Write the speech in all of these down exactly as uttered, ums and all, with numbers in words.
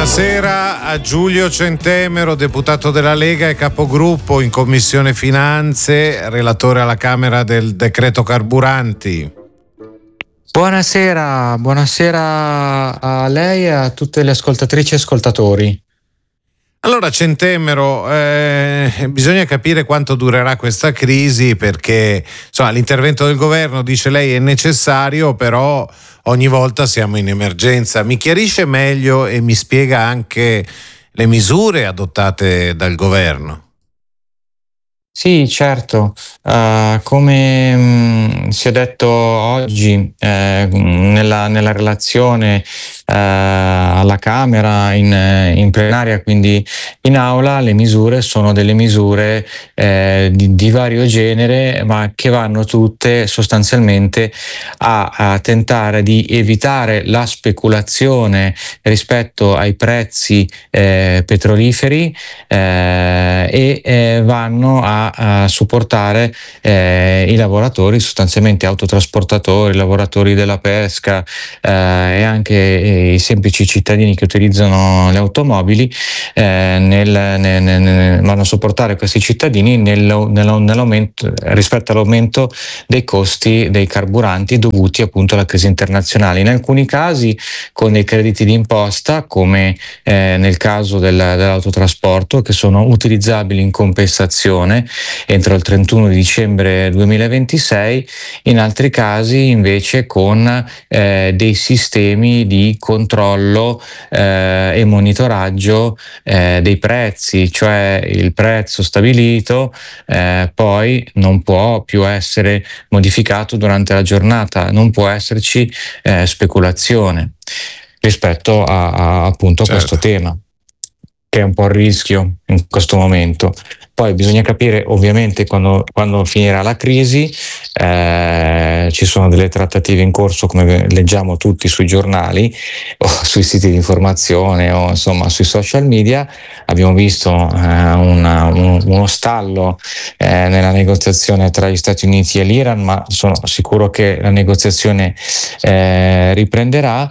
Buonasera a Giulio Centemero, deputato della Lega e capogruppo in Commissione Finanze, relatore alla Camera del decreto carburanti. Buonasera, buonasera a lei e a tutte le ascoltatrici e ascoltatori. Allora Centemero, eh, bisogna capire quanto durerà questa crisi, perché insomma, l'intervento del governo, dice lei, è necessario, però ogni volta siamo in emergenza. Mi chiarisce meglio e mi spiega anche le misure adottate dal governo? Sì, certo. Uh, come mh, si è detto oggi eh, nella, nella relazione eh, alla Camera, in, in plenaria, quindi in aula, le misure sono delle misure eh, di, di vario genere, ma che vanno tutte sostanzialmente a, a tentare di evitare la speculazione rispetto ai prezzi eh, petroliferi eh, e eh, vanno a a supportare eh, i lavoratori, sostanzialmente autotrasportatori, lavoratori della pesca eh, e anche eh, i semplici cittadini che utilizzano le automobili, eh, nel, nel, nel, vanno a supportare questi cittadini nel, nel, nell'aumento, rispetto all'aumento dei costi dei carburanti dovuti appunto alla crisi internazionale. In alcuni casi con dei crediti d'imposta, come eh, nel caso del, dell'autotrasporto, che sono utilizzabili in compensazione entro il trentuno di dicembre duemilaventisei, in altri casi invece con eh, dei sistemi di controllo eh, e monitoraggio eh, dei prezzi, cioè il prezzo stabilito eh, poi non può più essere modificato durante la giornata, non può esserci eh, speculazione rispetto a, a appunto a Certo. questo tema, che è un po' il rischio in questo momento. Poi bisogna capire ovviamente quando, quando finirà la crisi, eh, ci sono delle trattative in corso, come leggiamo tutti sui giornali o sui siti di informazione o insomma sui social media. Abbiamo visto eh, una, un, uno stallo eh, nella negoziazione tra gli Stati Uniti e l'Iran, ma sono sicuro che la negoziazione eh, riprenderà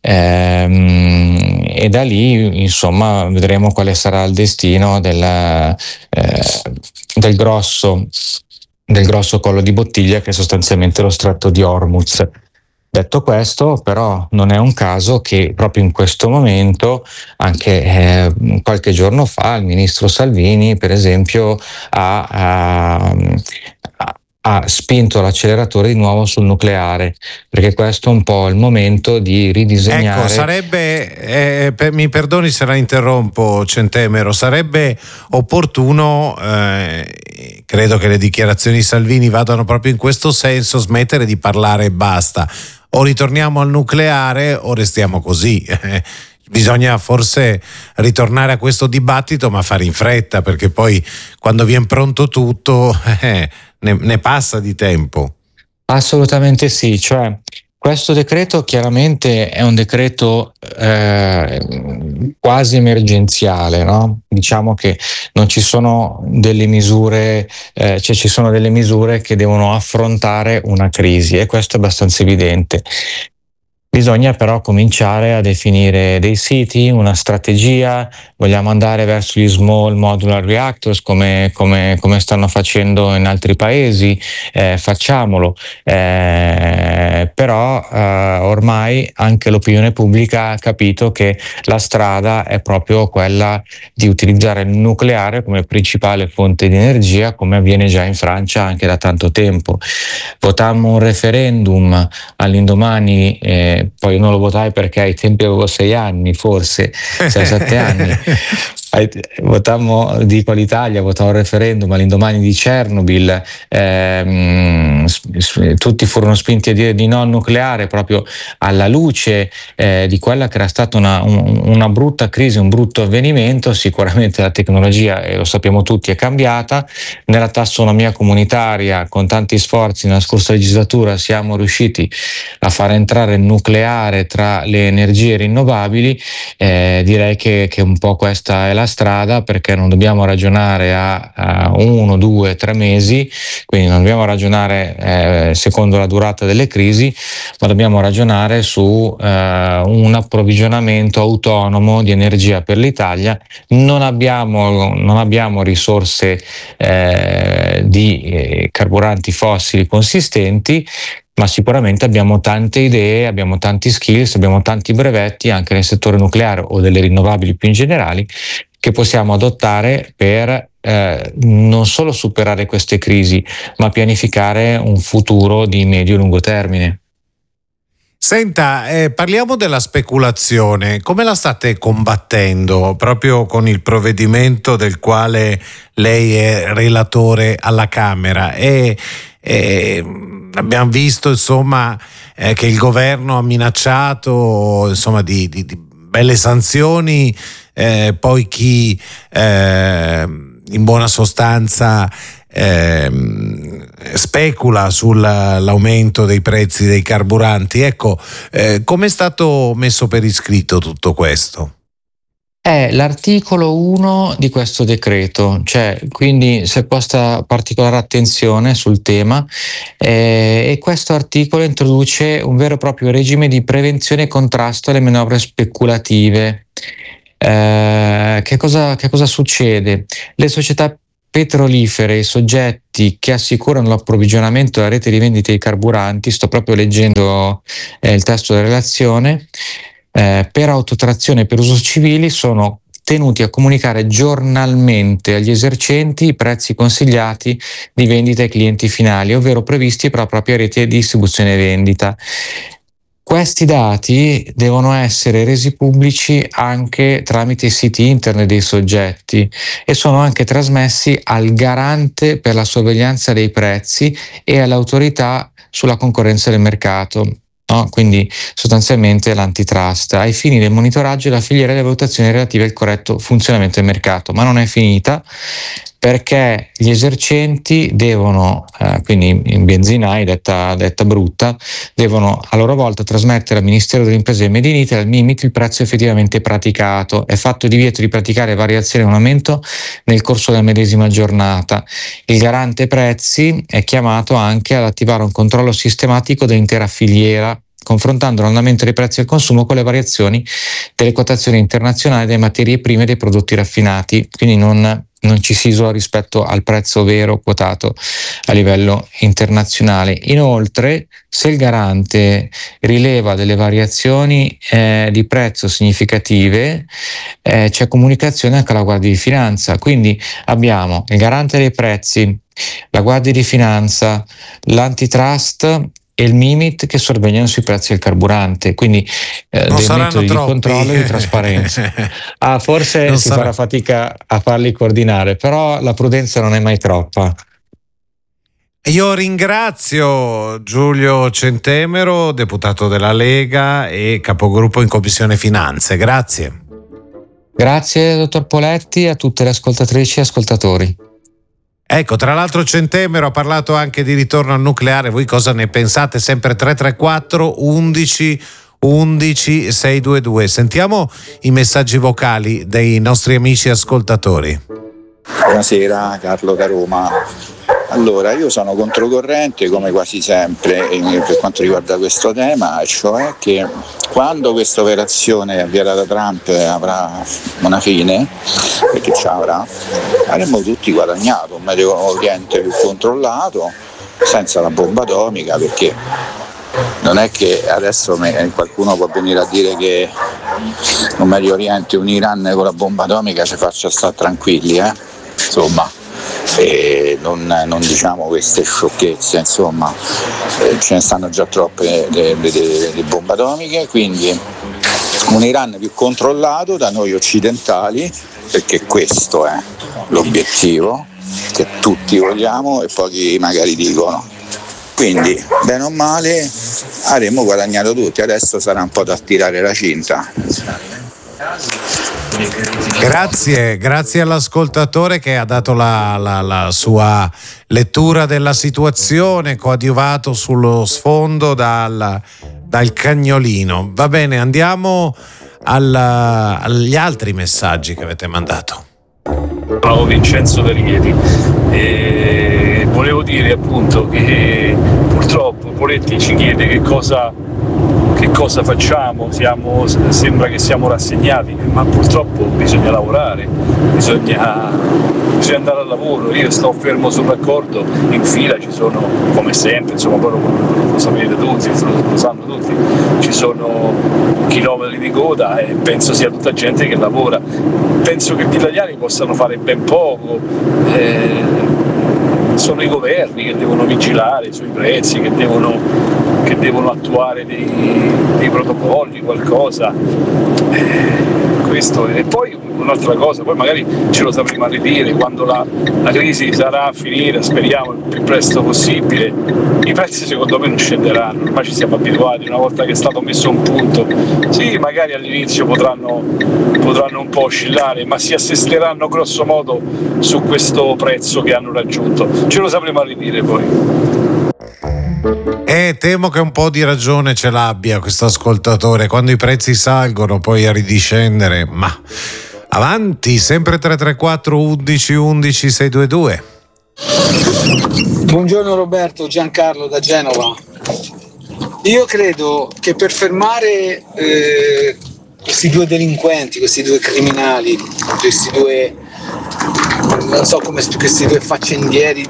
ehm, e da lì insomma vedremo quale sarà il destino del, eh, del grosso del grosso collo di bottiglia, che è sostanzialmente lo stretto di Hormuz. Detto questo, però, non è un caso che proprio in questo momento, anche eh, qualche giorno fa, il ministro Salvini, per esempio, ha, ha, ha spinto l'acceleratore di nuovo sul nucleare, perché questo è un po' il momento di ridisegnare. Ecco, sarebbe, eh, per, mi perdoni se la interrompo Centemero, sarebbe opportuno, eh, credo che le dichiarazioni di Salvini vadano proprio in questo senso, smettere di parlare e basta. O ritorniamo al nucleare o restiamo così. Bisogna forse ritornare a questo dibattito, ma fare in fretta, perché poi quando viene pronto tutto eh, ne, ne passa di tempo. Assolutamente sì, cioè questo decreto chiaramente è un decreto eh, quasi emergenziale, no? Diciamo che non ci sono delle misure, eh, cioè ci sono delle misure che devono affrontare una crisi, e questo è abbastanza evidente. Bisogna però cominciare a definire dei siti, una strategia. Vogliamo andare verso gli small modular reactors come, come, come stanno facendo in altri paesi, eh, facciamolo, eh, però eh, ormai anche l'opinione pubblica ha capito che la strada è proprio quella di utilizzare il nucleare come principale fonte di energia, come avviene già in Francia anche da tanto tempo. Votammo un referendum all'indomani, eh, poi non lo votai perché ai tempi avevo sei anni, forse sei sette anni. Votammo, dico l'Italia, votò un referendum all'indomani di Chernobyl, ehm, tutti furono spinti a dire di no al nucleare proprio alla luce eh, di quella che era stata una, un, una brutta crisi, un brutto avvenimento. Sicuramente la tecnologia, e lo sappiamo tutti, è cambiata. Nella tassonomia comunitaria, con tanti sforzi nella scorsa legislatura, siamo riusciti a far entrare il nucleare tra le energie rinnovabili. Eh, direi che, che un po' questa è la la strada, perché non dobbiamo ragionare a, a uno, due, tre mesi, quindi non dobbiamo ragionare eh, secondo la durata delle crisi, ma dobbiamo ragionare su eh, un approvvigionamento autonomo di energia per l'Italia. Non abbiamo, non abbiamo risorse eh, di eh, carburanti fossili consistenti, ma sicuramente abbiamo tante idee, abbiamo tanti skills, abbiamo tanti brevetti anche nel settore nucleare o delle rinnovabili più in generali, che possiamo adottare per eh, non solo superare queste crisi, ma pianificare un futuro di medio e lungo termine. Senta, eh, parliamo della speculazione. Come la state combattendo proprio con il provvedimento del quale lei è relatore alla Camera? E, e abbiamo visto insomma eh, che il governo ha minacciato insomma di, di, di belle sanzioni, eh, poi chi eh, in buona sostanza Eh, specula sull'aumento dei prezzi dei carburanti. Ecco, eh, come è stato messo per iscritto tutto questo? È l'articolo uno di questo decreto, cioè quindi si è posta particolare attenzione sul tema eh, e questo articolo introduce un vero e proprio regime di prevenzione e contrasto alle manovre speculative. Eh, che cosa, che cosa succede? Le società petrolifere, i soggetti che assicurano l'approvvigionamento della rete di vendita di carburanti, sto proprio leggendo eh, il testo della relazione, eh, per autotrazione e per uso civili sono tenuti a comunicare giornalmente agli esercenti i prezzi consigliati di vendita ai clienti finali, ovvero previsti per la propria rete di distribuzione e vendita. Questi dati devono essere resi pubblici anche tramite i siti internet dei soggetti e sono anche trasmessi al garante per la sorveglianza dei prezzi e all'autorità sulla concorrenza del mercato, no? Quindi sostanzialmente l'antitrust, ai fini del monitoraggio della filiera e delle valutazioni relative al corretto funzionamento del mercato. Ma non è finita, perché gli esercenti devono, eh, quindi in benzinai, detta, detta brutta, devono a loro volta trasmettere al Ministero delle Imprese e del Made in Italy, al MIMIT, il prezzo effettivamente praticato. È fatto divieto di praticare variazioni o un aumento nel corso della medesima giornata. Il garante prezzi è chiamato anche ad attivare un controllo sistematico dell'intera filiera, confrontando l'andamento dei prezzi al consumo con le variazioni delle quotazioni internazionali delle materie prime e dei prodotti raffinati, quindi non non ci si isola rispetto al prezzo vero quotato a livello internazionale. Inoltre, se il garante rileva delle variazioni eh, di prezzo significative, eh, c'è comunicazione anche alla Guardia di Finanza. Quindi abbiamo il garante dei prezzi, la Guardia di Finanza, l'antitrust e il MIMIT che sorvegliano sui prezzi del carburante, quindi eh, dei metodi troppi. Di controllo e di trasparenza. Ah, forse non si sarà... farà fatica a farli coordinare, però la prudenza non è mai troppa. Io ringrazio Giulio Centemero, deputato della Lega e capogruppo in Commissione Finanze. Grazie. Grazie dottor Poletti, a tutte le ascoltatrici e ascoltatori. Ecco, tra l'altro Centemero ha parlato anche di ritorno al nucleare. Voi cosa ne pensate? Sempre tre tre quattro undici undici seicentoventidue. Sentiamo i messaggi vocali dei nostri amici ascoltatori. Buonasera, Carlo da Roma. Allora, io sono controcorrente come quasi sempre per quanto riguarda questo tema, cioè che quando questa operazione avviata da Trump avrà una fine, perché ci avrà, avremmo tutti guadagnato un Medio Oriente più controllato, senza la bomba atomica, perché non è che adesso qualcuno può venire a dire che un Medio Oriente, un Iran con la bomba atomica ci faccia stare tranquilli, eh? Insomma. E non, non diciamo queste sciocchezze, insomma, eh, ce ne stanno già troppe di bombe atomiche, quindi un Iran più controllato da noi occidentali, perché questo è l'obiettivo che tutti vogliamo e pochi magari dicono. Quindi bene o male avremmo guadagnato tutti, adesso sarà un po' da tirare la cinta. Grazie, grazie all'ascoltatore che ha dato la, la, la sua lettura della situazione, coadiuvato sullo sfondo dal, dal cagnolino. Va bene, andiamo alla, agli altri messaggi che avete mandato. Ciao Vincenzo da Rieti, e volevo dire appunto che purtroppo Poletti ci chiede che cosa, che cosa facciamo, siamo, sembra che siamo rassegnati, ma purtroppo bisogna lavorare, bisogna, bisogna andare al lavoro. Io sto fermo sul raccordo, in fila ci sono, come sempre, insomma, poi lo, lo sapete tutti, lo, lo sanno tutti, ci sono chilometri di coda e penso sia tutta gente che lavora. Penso che gli italiani possano fare ben poco, eh, sono i governi che devono vigilare sui prezzi, che devono, che devono attuare dei, dei protocolli, qualcosa. Eh, questo. E poi un'altra cosa, poi magari ce lo sapremo ridire quando la, la crisi sarà a finire, speriamo il più presto possibile. I prezzi secondo me non scenderanno, ormai ci siamo abituati, una volta che è stato messo un punto. Sì, magari all'inizio potranno, potranno un po' oscillare, ma si assesteranno grosso modo su questo prezzo che hanno raggiunto. Ce lo sapremo ridire poi. Eh, temo che un po' di ragione ce l'abbia questo ascoltatore. Quando i prezzi salgono poi a ridiscendere, ma avanti, sempre tre tre quattro undici undici sei due due. Buongiorno Roberto, Giancarlo da Genova. Io credo che per fermare eh, questi due delinquenti, questi due criminali, questi due, non so come questi due faccendieri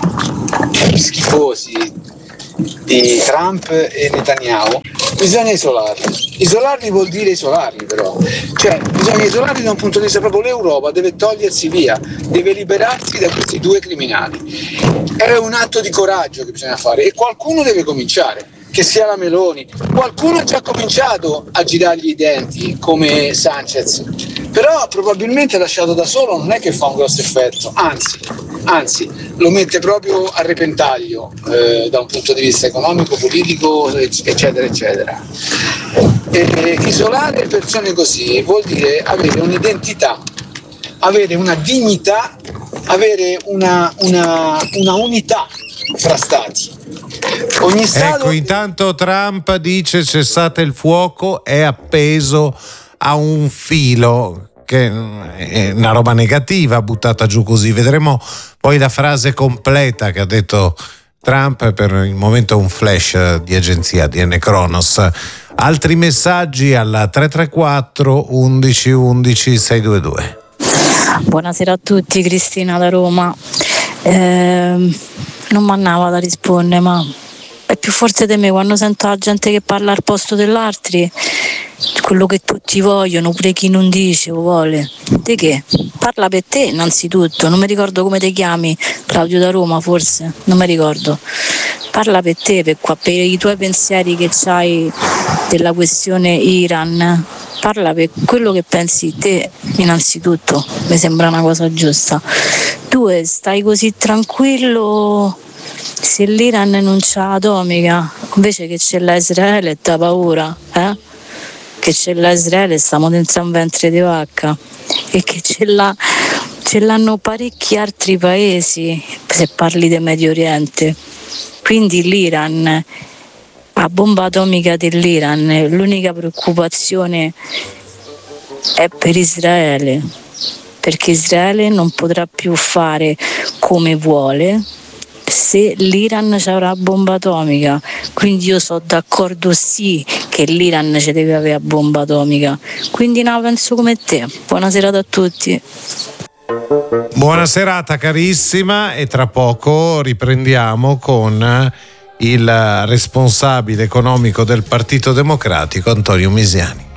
schifosi di Trump e Netanyahu, bisogna isolarli. Isolarli vuol dire isolarli, però, cioè bisogna isolarli da un punto di vista proprio. L'Europa deve togliersi via, deve liberarsi da questi due criminali. È un atto di coraggio che bisogna fare e qualcuno deve cominciare, che sia la Meloni. Qualcuno ha già cominciato a girargli i denti come Sanchez, però probabilmente lasciato da solo non è che fa un grosso effetto, anzi, anzi lo mette proprio a repentaglio eh, da un punto di vista economico, politico, eccetera eccetera. E isolare persone così vuol dire avere un'identità, avere una dignità, avere una, una, una unità fra stati. Ogni stato... Ecco, intanto Trump dice cessate il fuoco, è appeso a un filo, che è una roba negativa buttata giù così. Vedremo poi la frase completa che ha detto Trump, per il momento un flash di agenzia D N Kronos. Altri messaggi alla tre tre quattro undici undici sei due due. Buonasera a tutti, Cristina da Roma. Eh, non mi andava da rispondere, ma è più forte di me quando sento la gente che parla al posto dell'altri. Quello che tutti vogliono, pure chi non dice o vuole. Di che? Parla per te innanzitutto, non mi ricordo come ti chiami, Claudio da Roma forse, non mi ricordo. Parla per te, per, qua, per i tuoi pensieri che c'hai della questione Iran. Parla per quello che pensi te innanzitutto, mi sembra una cosa giusta. Due, stai così tranquillo se l'Iran non c'ha atomica, invece che c'è l'Israele, t'ha paura, eh? Che c'è l'Israele, stiamo dentro un ventre di vacca, e che ce, l'ha, ce l'hanno parecchi altri paesi, se parli del Medio Oriente. Quindi l'Iran, la bomba atomica dell'Iran, l'unica preoccupazione è per Israele, perché Israele non potrà più fare come vuole se l'Iran avrà bomba atomica. Quindi io sono d'accordo sì che l'Iran ci deve avere la bomba atomica, quindi no, penso come te. Buona serata a tutti. Buona serata carissima, e tra poco riprendiamo con il responsabile economico del Partito Democratico Antonio Misiani.